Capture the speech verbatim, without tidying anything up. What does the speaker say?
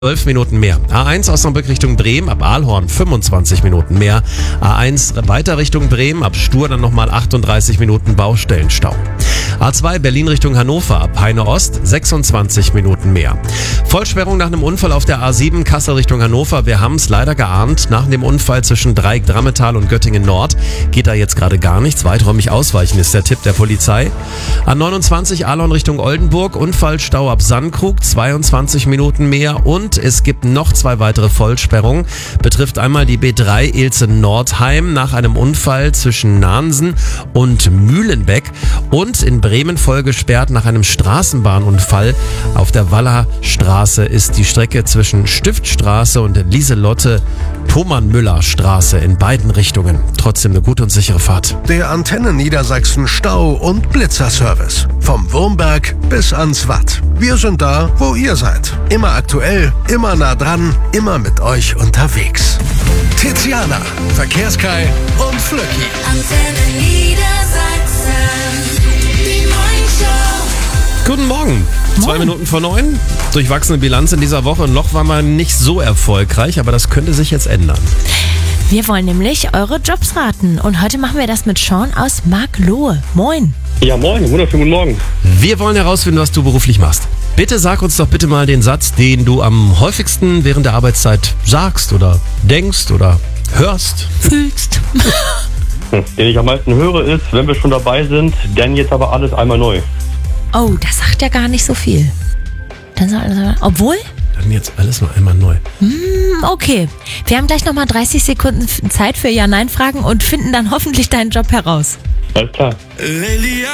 zwölf Minuten mehr. A eins Osnabrück Richtung Bremen, ab Aalhorn fünfundzwanzig Minuten mehr. A eins weiter Richtung Bremen, ab Stur dann nochmal achtunddreißig Minuten Baustellenstau. A zwei Berlin Richtung Hannover, ab Peine Ost sechsundzwanzig Minuten mehr. Vollsperrung nach einem Unfall auf der A sieben Kassel Richtung Hannover. Wir haben es leider geahnt. Nach dem Unfall zwischen Dreieck-Drammetal und Göttingen Nord geht da jetzt gerade gar nichts. Weiträumig ausweichen ist der Tipp der Polizei. A neunundzwanzig Aalhorn Richtung Oldenburg, Unfallstau ab Sandkrug, zweiundzwanzig Minuten mehr. Und es gibt noch zwei weitere Vollsperrungen. Betrifft einmal die B drei Ilze-Nordheim nach einem Unfall zwischen Nahnsen und Mühlenbeck. Und in Bremen voll gesperrt nach einem Straßenbahnunfall. Auf der Waller Straße ist die Strecke zwischen Stiftstraße und Lieselotte-Thomann-Müller-Straße in beiden Richtungen. Trotzdem eine gute und sichere Fahrt. Der Antenne Niedersachsen Stau- und Blitzerservice. Vom Wurmberg bis ans Watt. Wir sind da, wo ihr seid. Immer aktuell, immer nah dran, immer mit euch unterwegs. Tiziana, Verkehrskai und Flöcki. Antenne Niedersachsen, die Morningshow. Guten Morgen. Zwei Minuten vor neun. Durchwachsene Bilanz in dieser Woche. Noch war man nicht so erfolgreich, aber das könnte sich jetzt ändern. Wir wollen nämlich eure Jobs raten. Und heute machen wir das mit Sean aus Marklohe. Moin. Ja, moin, wunderschönen guten Morgen. Wir wollen herausfinden, was du beruflich machst. Bitte sag uns doch bitte mal den Satz, den du am häufigsten während der Arbeitszeit sagst oder denkst oder hörst. Fühlst. Hm, Den ich am meisten höre ist, wenn wir schon dabei sind, dann jetzt aber alles einmal neu. Oh, das sagt ja gar nicht so viel. Dann soll alles, obwohl? Dann jetzt alles mal einmal neu. Hm, okay. Wir haben gleich nochmal dreißig Sekunden Zeit für Ja-Nein-Fragen und finden dann hoffentlich deinen Job heraus. Alles klar.